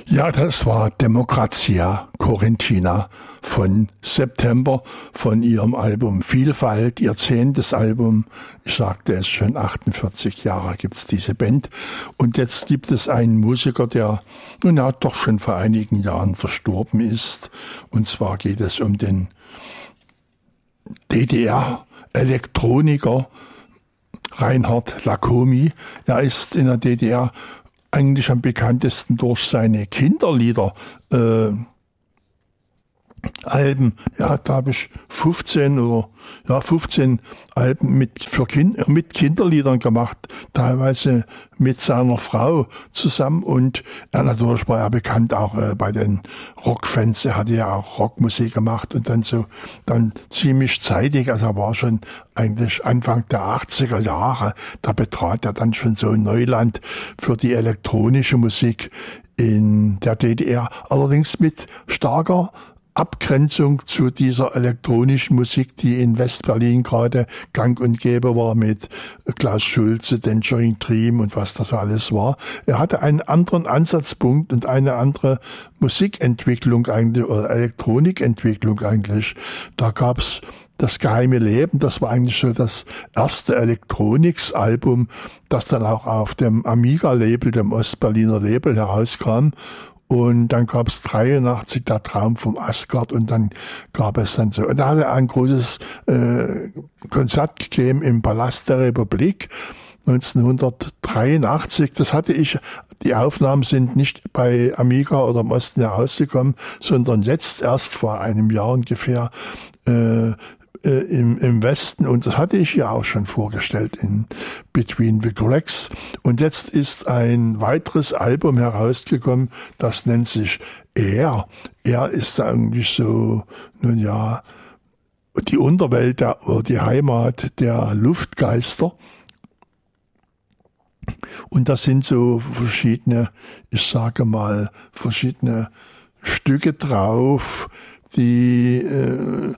Ja, das war Democrazia Corentina von September von ihrem Album Vielfalt, ihr 10. Album. Ich sagte es schon, 48 Jahre gibt's diese Band. Und jetzt gibt es einen Musiker, der nun ja doch schon vor einigen Jahren verstorben ist. Und zwar geht es um den DDR-Elektroniker Reinhard Lacomi. Er ist in der DDR eigentlich am bekanntesten durch seine Kinderlieder, Alben. Ja, da habe ich 15 Alben mit Kinderliedern gemacht, teilweise mit seiner Frau zusammen, und er natürlich war ja bekannt auch bei den Rockfans. Er hatte ja auch Rockmusik gemacht und dann ziemlich zeitig, also er war schon eigentlich Anfang der 80er Jahre, da betrat er dann schon so Neuland für die elektronische Musik in der DDR, allerdings mit starker Abgrenzung zu dieser elektronischen Musik, die in Westberlin gerade gang und gäbe war, mit Klaus Schulze, Tangerine Dream und was das alles war. Er hatte einen anderen Ansatzpunkt und eine andere Musikentwicklung eigentlich, oder Elektronikentwicklung eigentlich. Da gab's Das geheime Leben, das war eigentlich so das erste Elektronics-Album, das dann auch auf dem Amiga-Label, dem Ostberliner Label, herauskam. Und dann gab es 83 der Traum vom Asgard, und dann gab es dann so. Und da hat er ein großes Konzert gegeben im Palast der Republik 1983. Das hatte ich, die Aufnahmen sind nicht bei Amiga oder im Osten herausgekommen, sondern jetzt erst vor einem Jahr ungefähr im Westen, und das hatte ich ja auch schon vorgestellt in Between the Cracks. Und jetzt ist ein weiteres Album herausgekommen, das nennt sich Er. Er ist eigentlich so, nun ja, die Unterwelt oder die Heimat der Luftgeister. Und das sind so verschiedene, ich sage mal, verschiedene Stücke drauf, die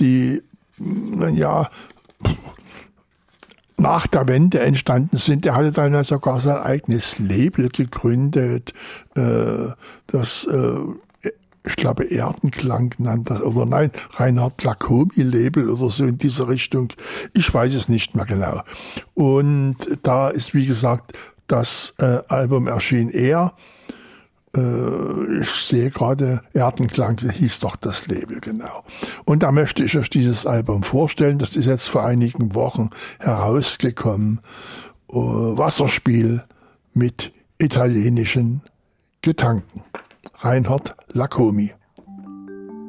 nach der Wende entstanden sind. Er hatte dann sogar sein eigenes Label gegründet, das ich glaube Erdenklang nannte das, oder nein, Reinhard Lacomi Label oder so in diese Richtung. Ich weiß es nicht mehr genau. Und da ist, wie gesagt, das Album erschien Er. Ich sehe gerade, Erdenklang hieß doch das Label, genau. Und da möchte ich euch dieses Album vorstellen. Das ist jetzt vor einigen Wochen herausgekommen. Wasserspiel mit italienischen Gedanken. Reinhard Lacomi.